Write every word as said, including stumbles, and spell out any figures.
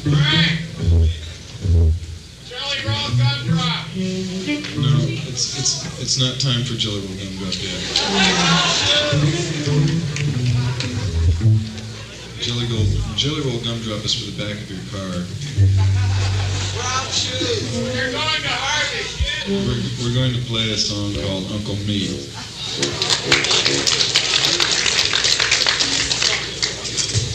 Frank! Jelly Roll Gumdrop! No, it's it's it's not time for Jelly Roll Gumdrop yet. Jelly Roll Jelly Roll Gumdrop is for the back of your car. Brown shoes! You're going to Harvey, kid! We're, we're going to play a song called Uncle Meat.